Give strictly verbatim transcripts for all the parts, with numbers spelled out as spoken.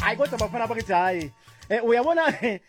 hayi kodwa bafana bakithi hayi eh uyabona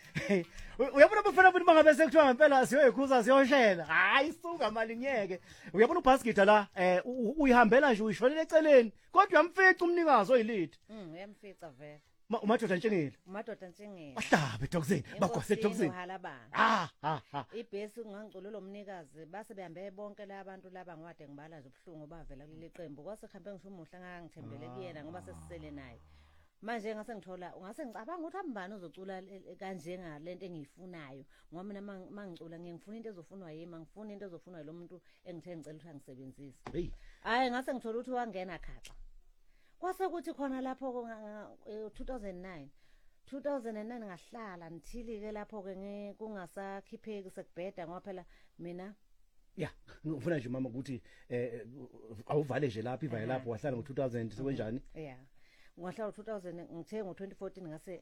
uyabona bafana futhi bangabe sekuthiwa ngempela siyoyikhuza siyoshela hayi suka mali ngeke uyabona ubhaskida la eh uyihambela nje uyishonela eceleni kodwa uyamfica umnikazi oyilidi mhm uyamfica vele umadoda ntshengile umadoda ntshengile ahlabe dokuseni bagwase dokuseni ah ah ah ibhesi ungangculo lomnikazi base behambe bonke la abantu laba ngwade ngibala nje ubhlungu bavela kuleli qembu kwase khambe ngisho umuhla ngangithembele kuyena ngoba sesisele naye manje ngase ngithola ungase ngicabanga ukuthi ambani uzocula kanje ngalento engiyifunayo ngoba mina mangicula ngiyengifuna into ezofunwa yimi ngifuna into ezofunwa lo muntu engithe ngicela ukuthi angisebenzise hey hayi ngase ngithola ukuthi wangena khaxa kwase kuthi khona lapho two thousand nine two thousand nine ngahlala nithili ke lapho ke kungasakhipheki sekubheda ngoba phela mina ya ngifuna nje mama ukuthi eh awuvale nje lapha ivale lapho wahlala ngo two thousand sekwenjani yeah ngahlala two thousand ngithe ngo twenty fourteen ngase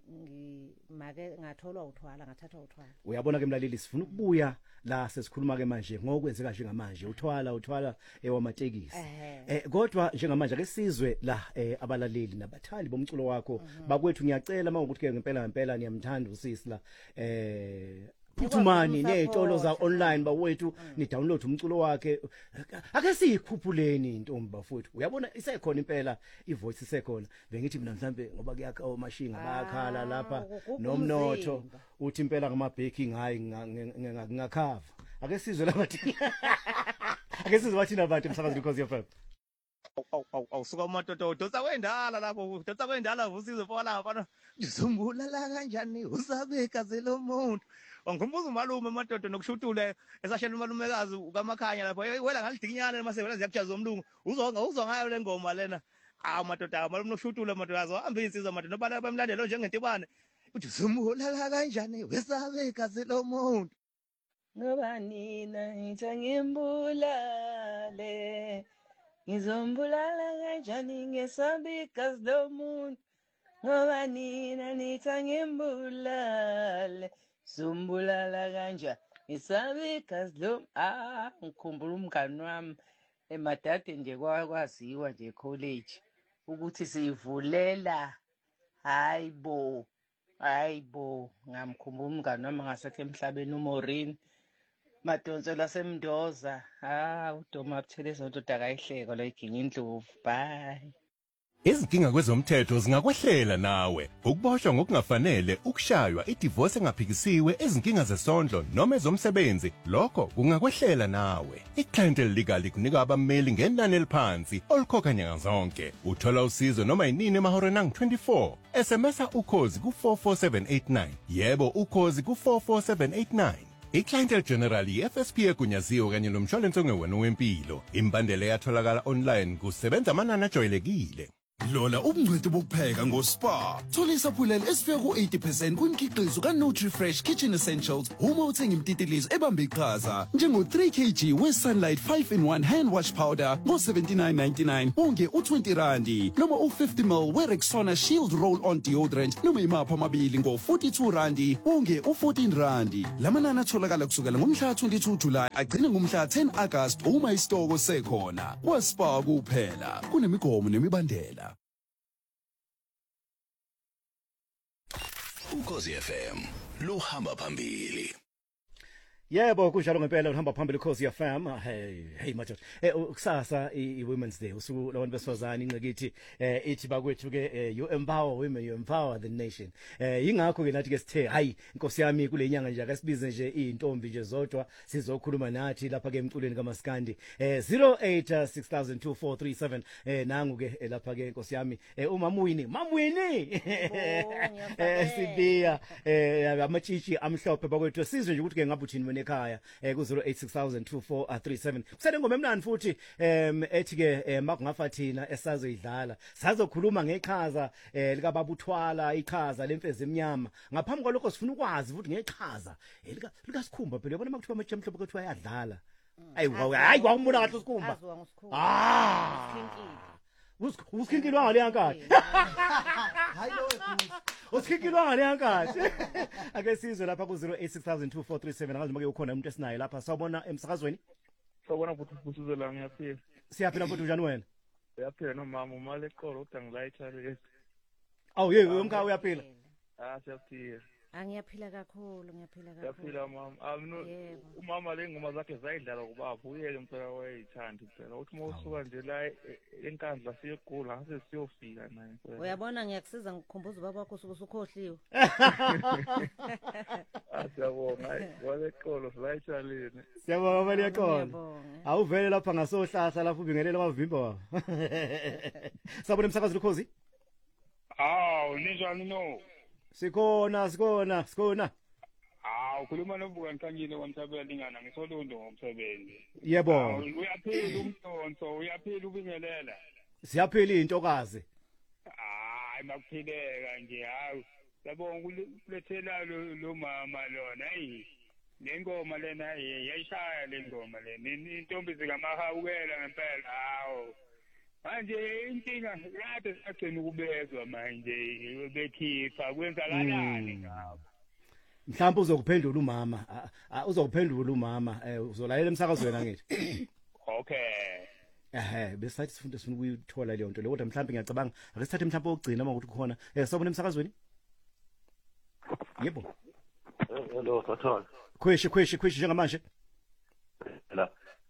ngimake ngatholwa uthwala ngathathwa uthwala uyabona ke mlaleli sifuna ukubuya la sesikhuluma ke manje ngokwenzeka njengamanje uthwala uthwala ewamatekisi eh kodwa njengamanje ke sizwe la abalaleli nabathali bomculo wakho bakwethu ngiyacela mawukuthi ke ngempela ngempela niyamthanda usisi la eh Phuthumani nezitolo za online bawethu ni download umculo wakhe ake sikhuphuleni intombi bafowethu uyabona isekhona impela ivoice isekhona bengithi mina mhlambe ngoba kuyakha omashinga bayakhala lapha nomnotho uthi impela ngama baking hayi ngakhava ake sizwe labathi ake sizwe bathi nabantu emsakazo because your friend awusuka umadoda udosa kwendala lapho udosa kwendala usizwe pho lapha ngizombula la kanjani usabe igazi lomuntu ngumbuzo umalume madoda nokushutule esashela umalumekazi ukamakhanya lapho wela ngalidinyana mase wena ziyakujaza umlungu uzonga uzwa ngayo le ngoma lena ah madoda malume nokushutule madoda azohamba insizwa madoda nobala bamlandelo njengentibane uthi uzombula la kanjani usabe igazi lomuntu ngoba nina ngithangimbulale ngizombulala kanjani ngesabe igazi lomuntu ngoba nina nithangimbulale zombulala kanja ngesabe igazi lo ah ngikhumbula umngani wami emadade nje kwakwaziwa nje college ukuthi sivulela hayibo hayibo ngamkhumbula umngani wami ngasekho emhlabeni uMorini Madonsela semndoza ah udoma abutheleza ndoda kayihleko la iginya indlovu bye Izinkinga kwezomthetho zingakwehlela nawe ukuboshwa ngokungafanele ukushaywa idivorce engaphikisiwe ezinkinga zesondlo noma ezomsebenzi lokho kungakwehlela nawe iClientele Legal ikunika abameli ngenani eliphansi olikhokha nyanga zonke uthola usizo noma yinini emahoreni angu twenty-four S M S ukhozi ku four four seven eight nine yebo ukhozi ku four four seven eight nine iClientele General i-F S P egunyaziwe kanye nomshwalense ongewena wempilo imbandela yatholakala online kusebenza amanani ajwayelekile Lola ubungcweti bokupheka ngoSpa. Thola isaphulelo esifika ku eighty percent kwimikhiqizo kaNutrifresh Kitchen Essentials uma uthenga imtitilizo ebamba iqhaza njengo three kilograms we-Sunlight five in one hand wash powder ngo seventy-nine ninety-nine onge u twenty randi noma u fifty milliliters we-Rexona Shield Roll-On Deodorant noma imapha amabili ngo forty-two randi onge u fourteen randi. Lamanani atholakala kusukela ngomhla twenty-two July agcine ngomhla ten August uma isitoko sekhona. KwaSpa kuphela kunemigomo nemibandela. Ukhozi F M luhamba phambili. Yebo kunjalo ngempela uhamba phambili Ukhozi F M. Hey hey madoda. Eh kusasa i Women's Day usuku labantu besifazane incekithi eh ithi bakwethu ke you empower women you empower the nation. Eh ingakho ke nathi ke sithe hayi inkosi yami kule nyanga nje akasibize nje izintombi nje zodwa sizokhuluma nathi lapha ke emculweni kaMaskandi. Eh zero eight six thousand two four three seven eh nangu ke lapha ke inkosi yami eh uMamwini Mamwini. Eh sibiya eh amachichi amhlophe bakwethu sizwe nje ukuthi ke ngabe uthini wena ekhaya eh ku zero eight six thousand two four three seven kusele ngoma emnandi futhi em ethi ke makungafa thina esazoyidlala sazokhuluma ngeqhaza eh lika baba uthwala iqhaza lemfezi eminyama ngaphambi kwalokho sifuna ukwazi futhi ngeqhaza lika lika sikhumba phela yabona makuthiwa amatshe amhlophe kwethu ayadlala ayi hayi kwakubona kahle sikhumba ah usikhinkilwa ngale yankati hayi lo wethu usikhinkilwa ngale yankati ake sizwe lapha ku zero eight six thousand two four three seven akazi make ukhona umuntu esinayo lapha sawubona emsakazweni sawubona futhi kusizela ngiyaphila siyaphila futhi njani wena siyaphila nomama umali eqolo uthi angilayitha lezi Awu yey umkhaya uyaphila. Ah siyaphila. Angiyaphila kakhulu ngiyaphila kakhulu. Siyaphila mama. Amno umama le ngoma zakhe zayidlala kubaba uyeke mphela wayithanda phela. Uthi mawusuka nje la enkandla siyegula ngase siyofika naye phela. Uyabona ngiyakusiza ngikukhumbuza ubaba wakho usuke usukhohliwe. Asiyabonga hayi waleqolo silayitshaleni. Siyabonga mali yaqolo. Awuvele lapha ngasohlahla lapha ubingelela amavimba wabo. Sabona emsakazo ukhozi? Aw, ninjani no? Sikhona, sikhona, sikhona. Ah, ukhuluma nobuka Nkhanyile kwaMthabela lingana ngisolundo ngomsebenzi. Yebo. Uyaphila umntonso, uyaphila ubingelela. Siyaphila intokazi. Hayi makuphileka nje hawu. Yabonga ukulethela lo mama lona hayi. Lengoma lena yayishaya lengoma lena. Intombi zikamahawukela ngempela hawo. Manje inkinga kade sagcina ukubezwa manje bekhipha kwenzakalani ngabo. Mhlawumbe uzokuphendula umama, uzokuphendula umama, eh uzolalela emsakazweni wena ngithi. Okay. Eh besathi sifunde sifuna ukuyithola leyo nto le kodwa mhlawumbe ngiyacabanga ake sithathe mhlawumbe okugcina uma ukuthi khona. Eh sabona emsakazweni? Yebo. Hello Sathona. Khweshi khweshi khweshi njengamanje. La.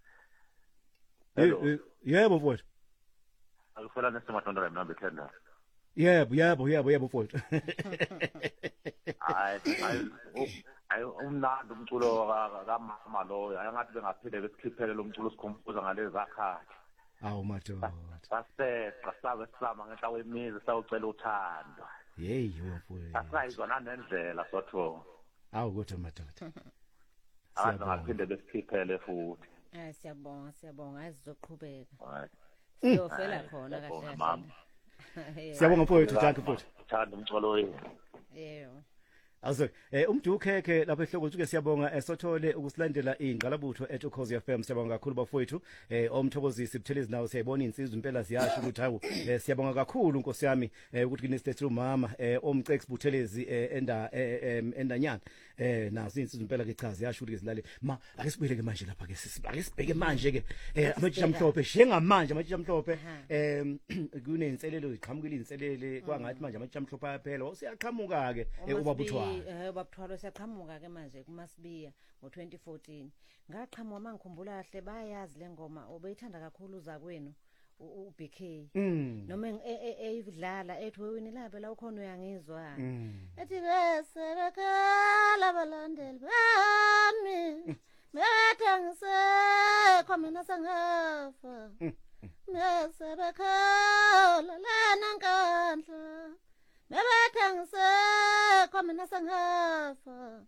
Eh yebo mfowethu. Akufela nesemathondela mnambe thenda. Yebo yebo yebo yebo mfowethu. Hayi hayi umnandi umculo kaMama lo angathi bengaphinde besikhiphele lo mculo sikhumbuza ngalezi akhathi. Awu madoda. Saseqa sabe sama ngenhla kwemizi sawucela uthando. Hey mfowethu. Asayizwa nanendlela sotho. Awu kodwa madoda. Abantu ngaphinde besikhiphele futhi. Eh siyabonga siyabonga ayizoqhubeka. Hayi. Siyofela khona kahle mama. Siyabonga mfowethu Jack mfowethu. Uthanda umculo wenu. Yebo. Azo eh umdukheke lapha ehloko uke siyabonga esothole ukusilandela ingqalabutho ethi Ukhozi F M siyabonga kakhulu bafowethu eh omthokozisi Buthelezi nawo siyayibona insizwe impela ziyasho ukuthi hawo eh siyabonga kakhulu Nkosi yami eh ukuthi kinesithethe umama eh omcex Buthelezi enda endanyana eh nazo insizwe impela ke cha ziyasho ukuthi zilale ma ake sibuyele ke manje lapha ke ake sibheke manje ke eh amajija amhlophe njengamanje amajija amhlophe eh kunenselelo ziqhamukile inselele kwangathi manje amajija amhlophe ayaphela usiyaqhamuka ke ubabuthwa eh babuthwalo siyaqhamuka ke manje kuMasibiya ngo twenty fourteen ngaqhamuka mangikhumbula kahle bayazi lengoma obeyithanda kakhulu zakwenu u B K noma eyidlala ethi wena lapha la ukhona uyangizwa ethi bese bekhala balandeli bami bethe ngisekho mina sengafa bese bekhala lana nkandla Mebethe ngisekho mina sengafa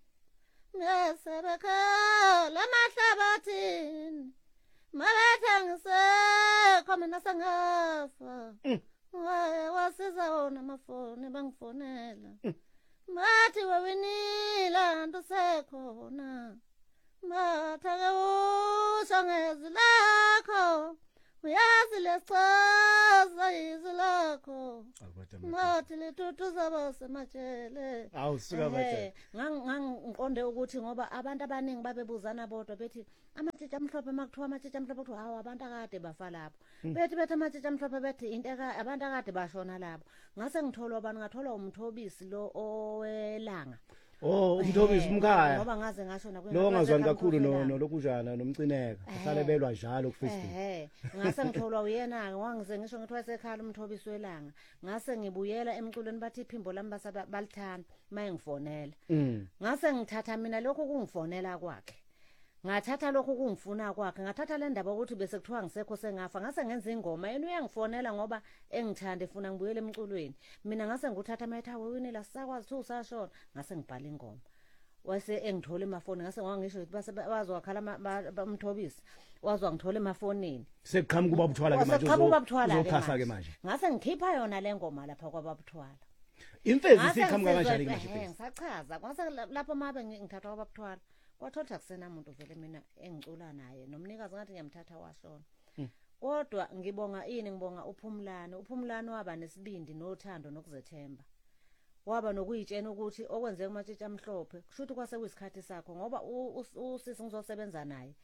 Mese bekhala emahlabathini Mebethe ngisekho mina sengafa Waye wasiza wona amafoni bangifonela Mathi wewinila antu sekhona Mathake usho ngezwi lakho Uyazi lesichaza izwi lakho Mathi litutuza bose majele awusuka bathi ngangiqonde ukuthi ngoba abantu abaningi babebuzana bodwa bethi amatshitshi amhlophe makuthiwa amatshitshi amhlophe kuthiwa hawo abantu akade bafa lapho bethi bethi amatshitshi amhlophe bethi into abantu akade bashona lapho ngase ngitholwa abantu ngatholwa umthobisi lo owelanga Oh umthobisi umkhaya ngoba ngaze ngasho nakho lo ngazwani kakhulu no lokujana nomcineka ahlale belwa njalo ku Facebook eh ngase ngitholwa uyena ke wangize ngisho ngithi wasekhala umthobisi welanga ngase ngibuyela emculweni bathi iphimbo lami basaba balithana maye ngifonela ngase ngithatha mina lokho kungifonela kwakhe ngathatha lokho kungifuna kwakhe ngathatha le ndaba ukuthi bese kuthiwa ngisekho sengafa ngase ngenza ingoma yena uyangifonela ngoba engithanda efuna ngibuyele emculweni mina ngase nguthatha amayitha wewini la sakwazi ukuthi usashona ngase ngibhala ingoma wase engithole emafoni ngase ngangisho ukuthi base bazwakhala bamthobisi wazwa ngithole emafonini sekuqhamuka ubabuthwala ke manje uzophasa ke manje ngase ngikhipha yona le ngoma lapha kwababuthwala imfezi siqhamuka kanjani manje phela ngisachaza kwase lapho mabe ngithatha kwababuthwala kwathola kusena umuntu vele mina engicula naye nomnikazi ngathi ngiyamthatha washona kodwa ngibonga ini ngibonga uPhumlane uPhumlane waba nesibindi nothando nokuzethemba waba nokuyitshena ukuthi okwenzeka kumatshitshi amhlophe kushuthi kwase kuyisikhathi sakho ngoba usisi ngizosebenza naye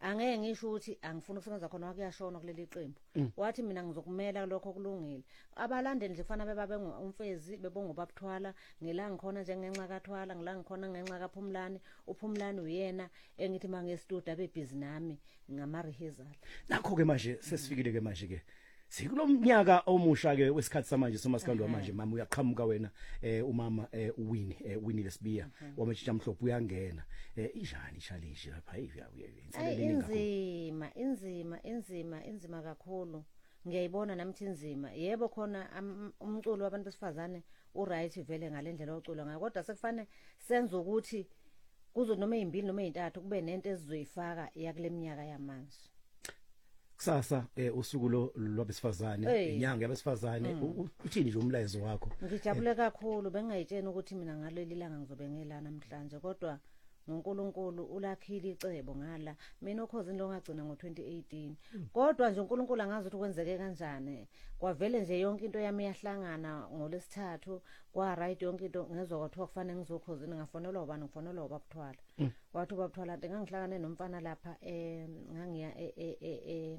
angeke ngisho ukuthi angifuni ukusebenza khona wakuyashona kuleli qembu wathi mina ngizokumela lokho kulungile abalandeli nje kufanele bebabe umfezi bebonga ubabuthwala ngila ngikhona njengenxa kathwala ngila ngikhona ngenxa kaPhumlani uPhumlani uyena engithi mangestudio abebhizi nami ngama rehearsal nakho ke manje sesifikile ke manje ke sikulomnyaka omusha ke wesikhathi samanje somasikandwa manje mama uyaqhamuka wena eh umama eh uWinnie eh Winnie Lesbiya wamajija mhlophe uyangena eh injani challenge lapha inselele inzima inzima inzima inzima kakhulu ngiyayibona namthi inzima yebo khona umculo wabantu besifazane uright vele ngalendlela ocula ngayo kodwa sekufanele senze ukuthi kuzo noma ezimbili noma ezintathu kube nento esizoyifaka yakuleminyaka yamanje kusasa eh usuku lo lwabesifazane inyanga yabesifazane uthini nje umlayezo wakho ngijabule kakhulu bengayitshena ukuthi mina ngaleli langa ngizobe ngela namhlanje kodwa uNkulunkulu ulakhile icebo ngala mina ukhosini lo ngagcina ngo twenty eighteen kodwa nje uNkulunkulu angazi ukuthi kwenzeke kanjani kwavele nje yonke into yami yahlangana ngolesithathu kwa right yonke into ngezwe kwathiwa kufanele ngizokhosini ngafonelwa ubani ngifonelwa ubabuthwala wathi ubabuthwala nti ngangihlangane nomfana lapha eh ngangiya e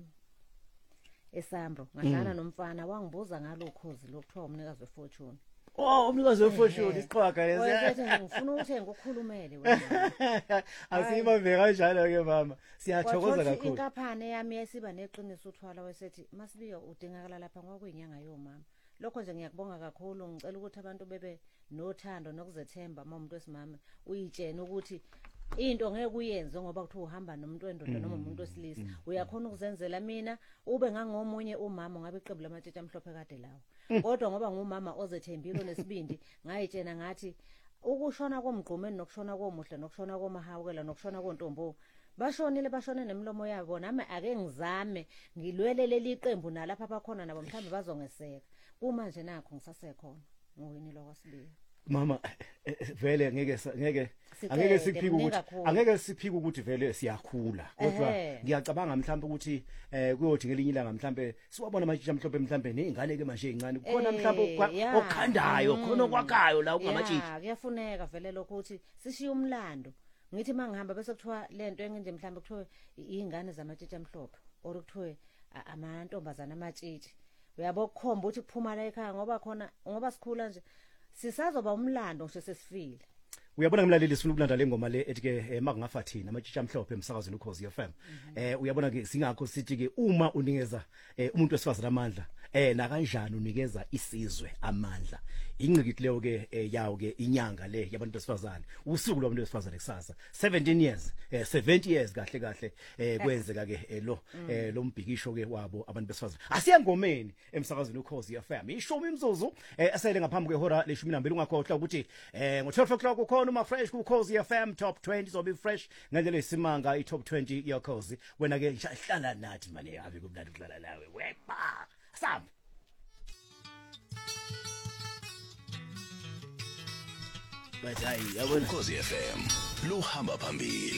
eSambro ngahlana nomfana wangibuza ngalokhozi lokuthiwa umnikazi wefortune oh umnikazi wefortune isiqhwaga lesi wena ngifuna ukuthi ngikukhulumele wena asiyibambe kanjalo ke mama siyathokoza kakhulu inkaphane yami yasiba neqiniso uthwala wesethi Masibiya udingakala lapha ngokwenyanga yomama lokho nje ngiyakubonga kakhulu ngicela ukuthi abantu bebe nothando nokuzethemba uma umuntu wesimama uyitshena ukuthi into ngeke uyenze ngoba kuthi uhamba nomuntu wendoda noma umuntu wesilisa uyakhona ukuzenzela mina ube ngangomunye umama ngabe iqembu lamatshetsha amhlophe kade lawo kodwa ngoba ngumama ozethembile nesibindi ngayitshena ngathi ukushona komgqumeni nokushona komuhle nokushona komahawukela nokushona kontombo bashonile bashone nemlomo yabo nami ake ngizame ngilwele leli qembu nalapha abakhona nabo mhlawumbe bazongeseka kuma nje nakho ngisasekhona ngoWinnie lokwasibiya mama vele ngeke ngeke angeke siphike ukuthi angeke siphike ukuthi vele siyakhula kodwa ngiyacabanga mhlawumbe ukuthi eh kuyothi ngelinye ilanga mhlawumbe siwabona amajija mhlophe mhlawumbe nezingane ke manje ezincane khona mhlawumbe okukhandayo khona okwakayo la kungamajija ya kuyafuneka vele lokho ukuthi sishiye umlando ngithi mangihamba bese kuthiwa lento engenje mhlawumbe kuthiwe izingane zamajija mhlophe or kuthiwe amantombazana amatshitshi uyabo kukhomba ukuthi kuphuma la ekhaya ngoba khona ngoba sikhula nje sisazoba umlando nje sesifile uyabona ngimlaleli sifuna ukulanda le ngoma le ethi ke makungafathina amajija mhlophe emsakazweni ukhozi F M eh uyabona ke singakho sithi ke uma unikeza umuntu wesifazana amandla eh na kanjani unikeza isizwe amandla ingqikithi leyo ke yawo ke inyanga le yabantu besifazane usuku lwabantu besifazane kusasa seventeen years eh seventy years kahle kahle eh kwenzeka ke lo eh lo mbhikisho ke wabo abantu besifazane asiyengomeni emsakazweni ukhozi F M ishumi imzuzu esele ngaphambi kwehora leshumi nambili ungakhohlwa ukuthi eh ngo twelve o'clock ukhona uma fresh ukhozi F M top twenty so be fresh ngendlela isimanga i top twenty yakhozi wena ke hlala nathi manje ave kumnandi ukulala nawe wepa Sam. But hayi yabona Ukhozi F M luhamba phambili.